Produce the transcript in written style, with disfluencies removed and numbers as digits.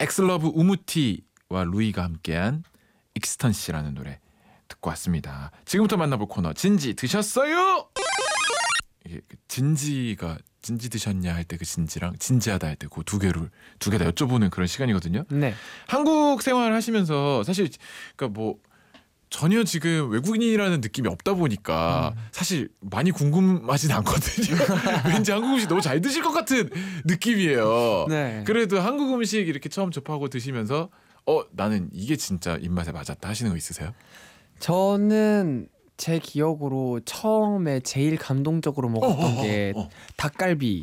엑슬러브 우무티와 루이가 함께한 익스턴시라는 노래 듣고 왔습니다. 지금부터 만나볼 코너 진지 드셨어요? 이게 진지 드셨냐 할 때 그 진지랑 진지하다 할 때 그 두 개 다 여쭤보는 그런 시간이거든요. 네. 한국 생활을 하시면서 사실 그러니까 뭐 전혀 지금 외국인이라는 느낌이 없다 보니까 사실 많이 궁금하진 않거든요. 왠지 한국 음식 너무 잘 드실 것 같은 느낌이에요. 네. 그래도 한국 음식 이렇게 처음 접하고 드시면서 나는 이게 진짜 입맛에 맞았다 하시는 거 있으세요? 저는 제 기억으로 처음에 제일 감동적으로 먹었던 게 닭갈비